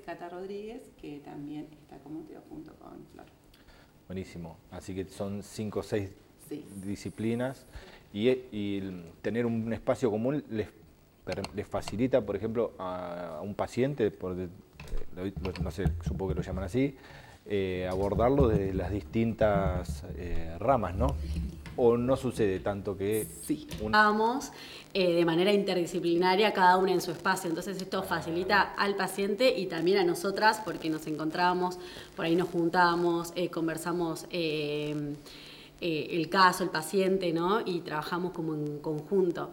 Cata Rodríguez, que también está como Teo junto con Flor. Buenísimo. Así que son 5 o 6 Sí. disciplinas y tener un espacio común les facilita, por ejemplo, a un paciente, no sé, supongo que lo llaman así, abordarlo desde las distintas ramas, ¿no? ¿O no sucede tanto que...? Sí, vamos de manera interdisciplinaria, cada una en su espacio. Entonces esto facilita al paciente y también a nosotras, porque nos encontrábamos, por ahí nos juntábamos, conversamos el caso, el paciente, ¿no? Y trabajamos como en conjunto.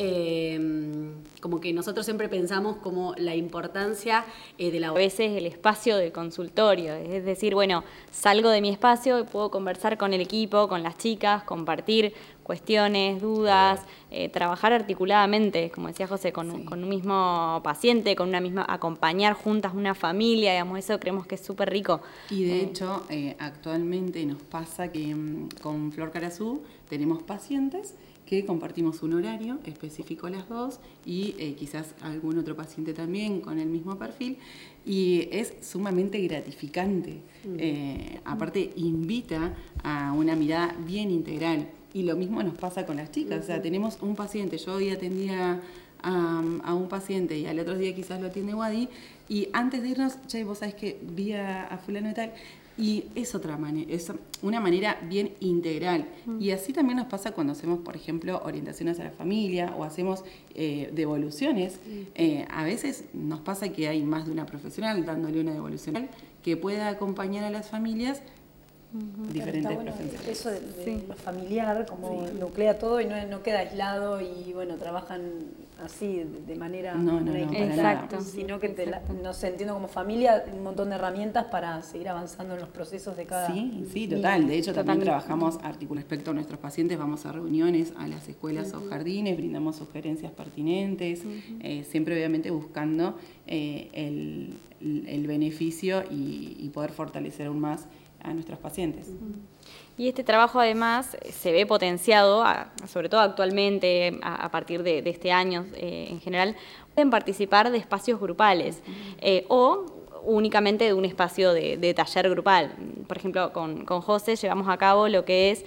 Como que nosotros siempre pensamos como la importancia de la... A veces el espacio del consultorio, es decir, bueno, salgo de mi espacio y puedo conversar con el equipo, con las chicas, compartir cuestiones, dudas, trabajar articuladamente, como decía José, con un mismo paciente, con una misma, acompañar juntas una familia, digamos, eso creemos que es súper rico. Y de hecho, actualmente nos pasa que con Flor Carazú tenemos pacientes que compartimos un horario específico las dos y quizás algún otro paciente también con el mismo perfil, y es sumamente gratificante. Aparte invita a una mirada bien integral, y lo mismo nos pasa con las chicas. O sea, tenemos un paciente, yo hoy atendía a un paciente y al otro día quizás lo atiende Wadi, y antes de irnos, che, vos sabés que vi a fulano y tal. Y es otra manera, es una manera bien integral. Y así también nos pasa cuando hacemos, por ejemplo, orientaciones a la familia o hacemos devoluciones. A veces nos pasa que hay más de una profesional dándole una devolución que pueda acompañar a las familias diferentes profesionales. Eso de lo familiar, como nuclea todo y no queda aislado y bueno, trabajan así de manera exacto, sino que nos entiendo como familia un montón de herramientas para seguir avanzando en los procesos de cada Sí, total. De hecho, también trabajamos respecto a nuestros pacientes, vamos a reuniones, a las escuelas o jardines, brindamos sugerencias pertinentes, siempre obviamente buscando el beneficio y poder fortalecer aún más a nuestros pacientes. Y este trabajo además se ve potenciado, sobre todo actualmente, a partir de este año en general, pueden participar de espacios grupales o únicamente de un espacio de taller grupal. Por ejemplo, con José llevamos a cabo lo que es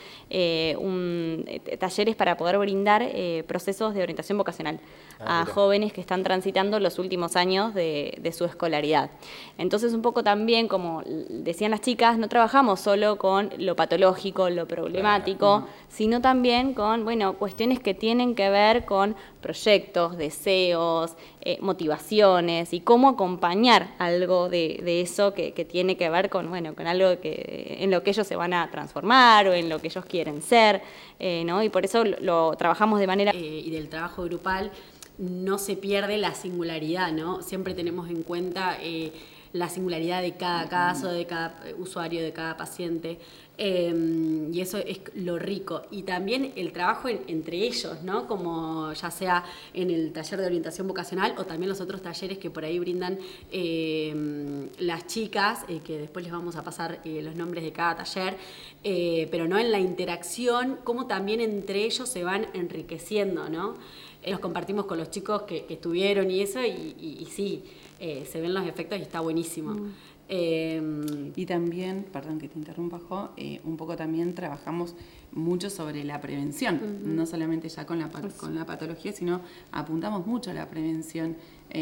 talleres para poder brindar procesos de orientación vocacional a jóvenes que están transitando los últimos años de su escolaridad. Entonces, un poco también, como decían las chicas, no trabajamos solo con lo patológico, lo problemático, sino también con, bueno, cuestiones que tienen que ver con proyectos, deseos, motivaciones y cómo acompañar algo de eso que tiene que ver con, bueno, con algo en lo que ellos se van a transformar o en lo que ellos quieren ser, ¿no? Y por eso lo trabajamos de manera... y del trabajo grupal no se pierde la singularidad, ¿no? Siempre tenemos en cuenta la singularidad de cada caso, de cada usuario, de cada paciente. Y eso es lo rico. Y también el trabajo entre ellos, ¿no? Como ya sea en el taller de orientación vocacional o también los otros talleres que por ahí brindan las chicas, que después les vamos a pasar los nombres de cada taller, pero no en la interacción, cómo también entre ellos se van enriqueciendo, ¿no? Los compartimos con los chicos que estuvieron y eso, y sí, se ven los efectos y está buenísimo. Y también, perdón que te interrumpa, Jo, un poco también trabajamos mucho sobre la prevención, no solamente ya con la patología, sino apuntamos mucho a la prevención.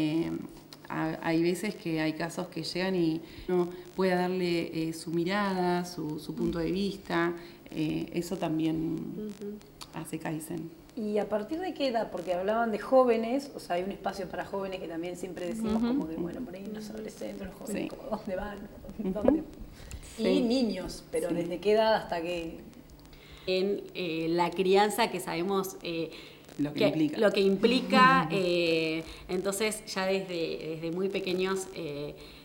Hay veces que hay casos que llegan y uno puede darle su mirada, su punto de vista, eso también hace Kaizen. ¿Y a partir de qué edad? Porque hablaban de jóvenes, o sea, hay un espacio para jóvenes que también siempre decimos como que, bueno, por ahí los adolescentes, los jóvenes, como, ¿dónde van? ¿Dónde? Y niños, pero ¿desde qué edad hasta qué? En la crianza que sabemos... Lo que implica, entonces ya desde muy pequeños